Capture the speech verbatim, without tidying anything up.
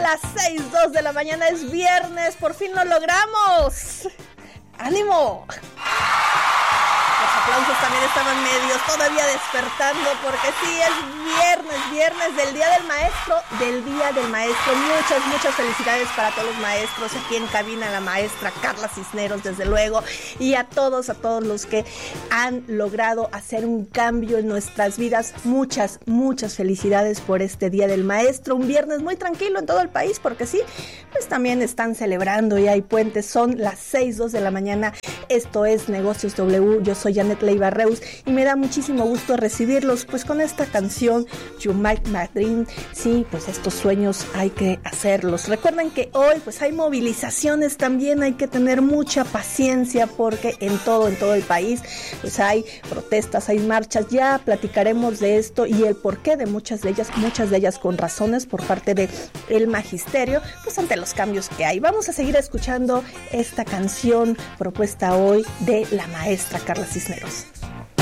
las seis dos de la mañana, es viernes, por fin lo logramos. ¡Ánimo! Los aplausos también estaban medios, todavía despertando, porque sí, es viernes, viernes del Día del Maestro, del Día del Maestro. Muchas, muchas felicidades para todos los maestros, aquí en cabina la maestra Carla Cisneros, desde luego, y a todos, a todos los que han logrado hacer un cambio en nuestras vidas. Muchas, muchas felicidades por este Día del Maestro, un viernes muy tranquilo en todo el país, porque sí, pues también están celebrando y hay puentes. Son las seis dos de la mañana, esto es Negocios W, yo soy Janet Leiva Reus y me da muchísimo gusto recibirlos pues con esta canción You Make My Dream. Sí, pues estos sueños hay que hacerlos. Recuerden que hoy pues hay movilizaciones también, hay que tener mucha paciencia porque en todo, en todo el país pues hay protestas, hay marchas. Ya platicaremos de esto y el porqué de muchas de ellas, muchas de ellas con razones por parte de el magisterio, pues ante los cambios que hay. Vamos a seguir escuchando esta canción propuesta hoy de la maestra Carla Cisneros.